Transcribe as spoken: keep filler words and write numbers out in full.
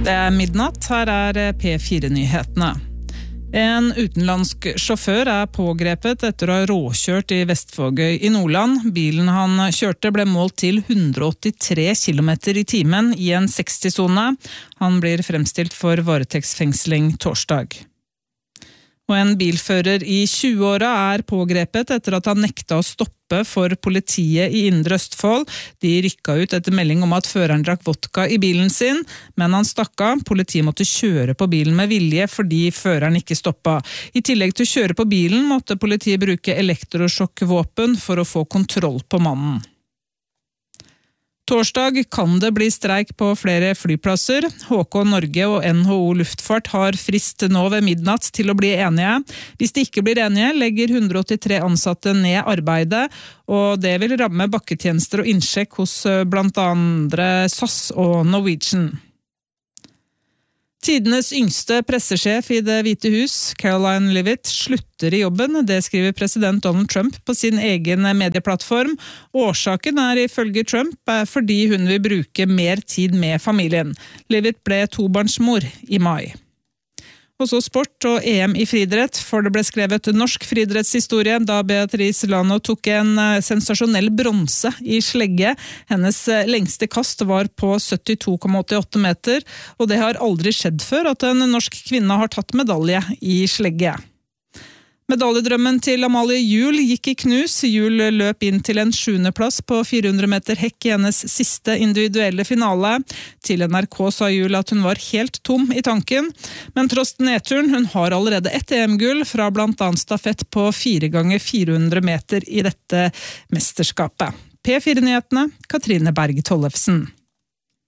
Det er midnatt, her er P fire-nyhetene. En utenlandsk sjåfør er pågrepet etter å ha råkjørt i Vestvågøy i Nordland. Bilen han kjørte ble målt til hundre åttitre kilometer i timen i en seksti-sone. Han blir fremstilt for varetektsfengsling torsdag. Og en bilfører i tjue-åra er pågrepet etter at han nekta å stoppe for politiet i Indre Østfold. De rykka ut etter melding om at føreren drakk vodka i bilen sin, men han stakk av. Politiet måtte kjøre på bilen med vilje fordi føreren ikke stoppa. I tillegg til å kjøre på bilen måtte politiet bruke elektrosjokkvåpen for å få kontroll på mannen. Torsdag kan det bli streik på flere flyplasser. H K Norge og N H O Luftfart har frist nå ved midnatt til å bli enige. Hvis de ikke blir enige, legger hundre åttitre ansatte ned arbeidet, og det vil ramme bakketjenester og innsjekk hos blant andre S A S og Norwegian. Tidenes yngste pressesjef i Det hvite hus, Caroline Leavitt, slutter i jobben. Det skriver president Donald Trump på sin egen medieplattform. Årsaken er ifølge Trump fordi hun vil bruke mer tid med familien. Leavitt ble tobarnsmor i mai. Og så sport og E M i friidrett, for det ble skrevet norsk friidrettshistorie da Beatrice Lano tok en sensasjonell bronse i slegge. Hennes lengste kast var på syttito komma åttiåtte meter, og det har aldri skjedd før at en norsk kvinne har tatt medalje i slegge. Medaljedrømmen til Amalie Juel gikk i knus. Juel løp inn til en sjuende plass på fire hundre meter hekk i hennes siste individuelle finale. Til N R K sa Juel at hun var helt tom i tanken, men tross nedturen, hun har allerede ett E M-gull fra blant annet stafett på fire ganger fire hundre meter i dette mesterskapet. P fire-nyhetene, Katrine Berg Tollefsen.